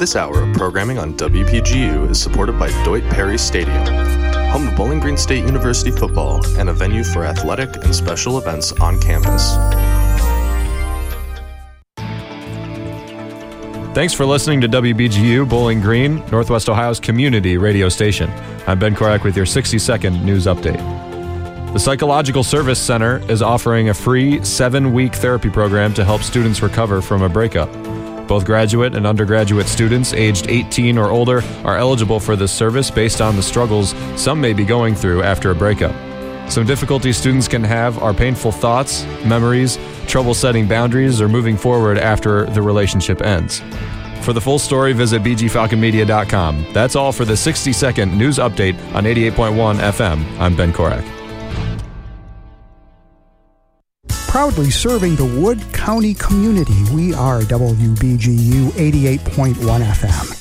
This hour of programming on WPGU is supported by Deutsch Perry Stadium, home of Bowling Green State University football and a venue for athletic and special events on campus. Thanks for listening to WBGU Bowling Green, Northwest Ohio's community radio station. I'm Ben Korak with your 60-second news update. The Psychological Service Center is offering a free 7-week therapy program to help students recover from a breakup. Both graduate and undergraduate students aged 18 or older are eligible for this service based on the struggles some may be going through after a breakup. Some difficulties students can have are painful thoughts, memories, trouble setting boundaries, or moving forward after the relationship ends. For the full story, visit bgfalconmedia.com. That's all for the 60-second news update on 88.1 FM. I'm Ben Korak. Proudly serving the Wood County community, we are WBGU 88.1 FM.